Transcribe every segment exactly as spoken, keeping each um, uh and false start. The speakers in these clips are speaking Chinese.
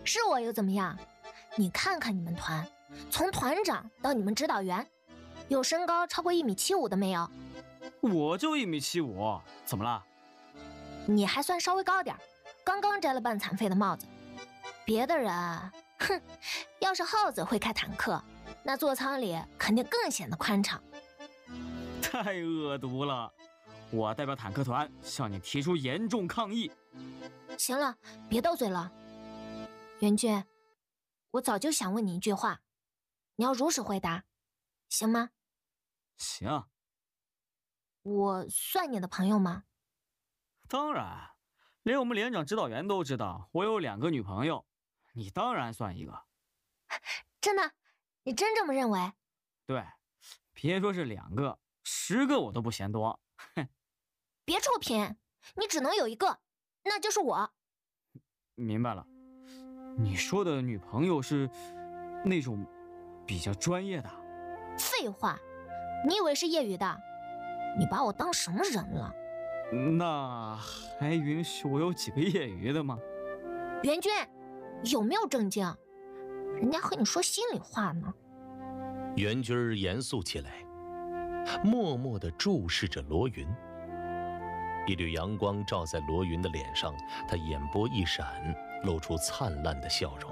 是我又怎么样？你看看你们团，从团长到你们指导员，有身高超过一米七五的没有？ 我就一米七五，怎么了？ 你还算稍微高点，刚刚摘了半残废的帽子。别的人，哼，要是耗子会开坦克，那座舱里肯定更显得宽敞。 太恶毒了！我代表坦克团向你提出严重抗议。 行了，别斗嘴了。袁俊，我早就想问你一句话，你要如实回答，行吗？ 行。 我算你的朋友吗？ 当然，连我们连长指导员都知道我有两个女朋友，你当然算一个。 真的？你真这么认为？ 对，别说是两个，十个我都不嫌多。哼， 别臭贫，你只能有一个，那就是我。 明白了，你说的女朋友是那种比较专业的？ 废话，你以为是业余的？你把我当什么人了？ 那还允许我有几个业余的吗？ 袁军，有没有正经？人家和你说心里话呢。 袁军儿严肃起来，默默地注视着罗云。一缕阳光照在罗云的脸上，他眼波一闪，露出灿烂的笑容。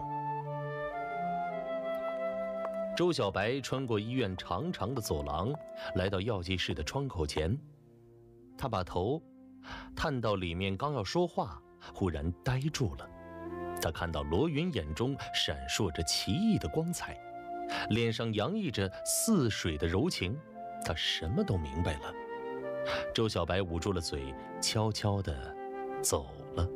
周小白穿过医院长长的走廊，来到药剂室的窗口前。他把头探到里面，刚要说话，忽然呆住了。他看到罗云眼中闪烁着奇异的光彩，脸上洋溢着似水的柔情，他什么都明白了。周小白捂住了嘴，悄悄地走了。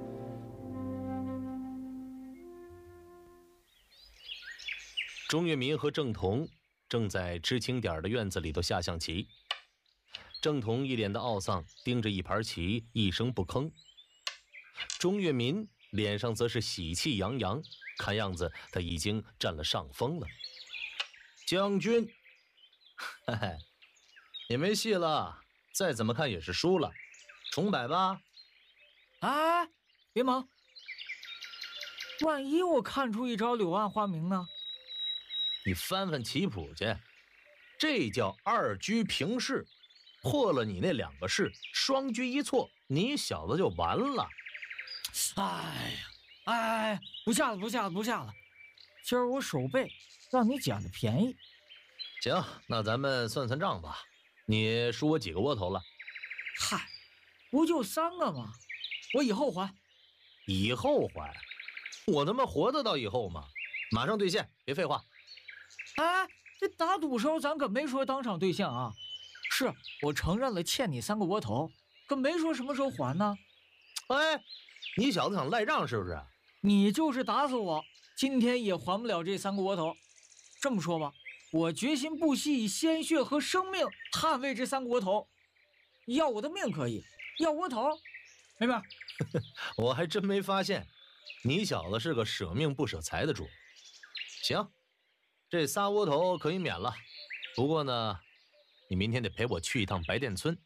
钟跃民和郑彤正在知青点的院子里头下象棋。郑彤一脸的懊丧，盯着一盘棋，一声不吭。钟跃民脸上则是喜气洋洋，看样子他已经占了上风了。将军，嘿嘿，也没戏了，再怎么看也是输了，重摆吧。 哎，别忙，万一我看出一招柳暗花明呢？ 你翻翻棋谱去，这叫二车平士，破了你那两个士，双车一错，你小子就完了。 哎呀，哎，不下了，不下了，不下了。今儿我手背，让你捡了便宜。 行，那咱们算算账吧。你输我几个窝头了？ 嗨，不就三个吗？我以后还。 以后还？我他妈活得到以后吗？马上兑现，别废话。 哎，这打赌时候咱可没说当场兑现啊。是我承认了欠你三个窝头，可没说什么时候还呢。 哎，你小子想赖账是不是？ 你就是打死我，今天也还不了这三个窝头。这么说吧，我决心不惜以鲜血和生命捍卫这三个窝头。要我的命可以，要窝头没面。 我还真没发现，你小子是个舍命不舍财的主。行，这仨窝头可以免了。不过呢，你明天得陪我去一趟白店村。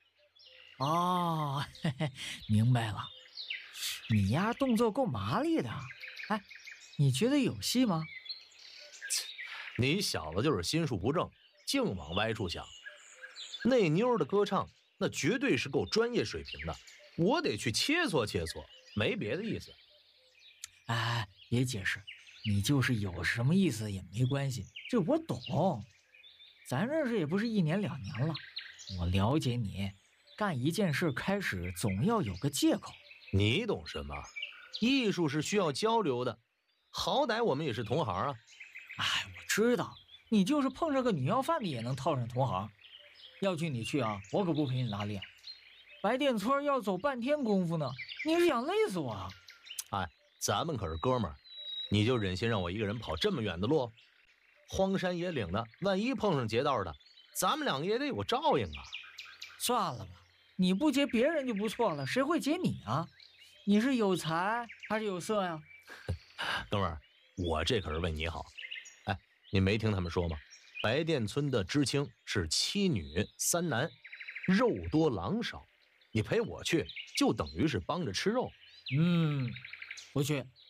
哦，嘿嘿，明白了。你呀，动作够麻利的。哎，你觉得有戏吗？ 你小子就是心术不正，净往歪处想。那妞的歌唱，那绝对是够专业水平的，我得去切磋切磋，没别的意思。 哎，别解释，你就是有什么意思也没关系，这我懂。咱认识也不是一年两年了，我了解你，干一件事开始总要有个借口。 你懂什么？艺术是需要交流的，好歹我们也是同行啊。 哎，我知道，你就是碰上个女要饭的也能套上同行。要去你去啊，我可不陪你拉练。白店村要走半天功夫呢，你是想累死我啊？ 哎，咱们可是哥们儿，你就忍心让我一个人跑这么远的路？荒山野岭的，万一碰上劫道的，咱们两个也得有照应啊。 算了吧，你不劫别人就不错了，谁会劫你啊？你是有才还是有色呀？ 哥们儿，我这可是为你好。哎，你没听他们说吗？白店村的知青是七女三男，肉多狼少，你陪我去就等于是帮着吃肉。 嗯，不去，